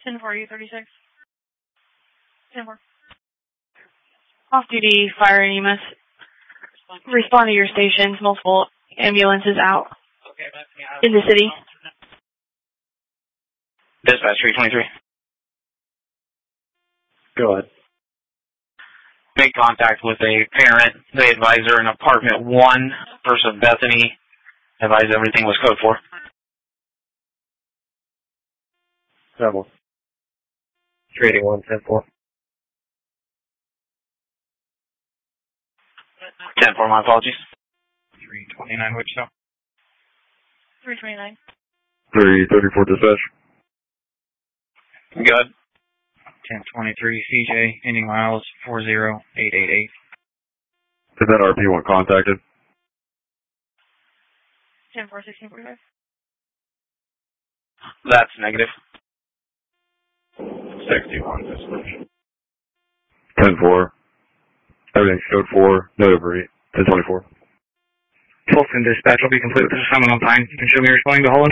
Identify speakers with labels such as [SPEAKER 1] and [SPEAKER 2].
[SPEAKER 1] 10-4, U-36. 10-4. Off-duty fire and EMS. Respond to your stations. Multiple ambulances out in the city.
[SPEAKER 2] Dispatch 323.
[SPEAKER 3] Go ahead.
[SPEAKER 2] Made contact with a parent. They advised her in apartment 1, First of Bethany. Advised everything was code 4.
[SPEAKER 3] Several. 381, 10-4.
[SPEAKER 2] 10-4, my apologies. 329, which so?
[SPEAKER 1] 329.
[SPEAKER 3] 334 dispatch.
[SPEAKER 2] Good.
[SPEAKER 4] 1023 CJ, ending miles 40888.
[SPEAKER 3] Is that RP1 contacted?
[SPEAKER 1] 10-4, 1645.
[SPEAKER 2] That's negative.
[SPEAKER 3] 61 dispatch. 10-4. Everything's code 4. No debris. 10-24.
[SPEAKER 4] Tulsa dispatch will be complete with this assignment on time. You can show me responding to Holland.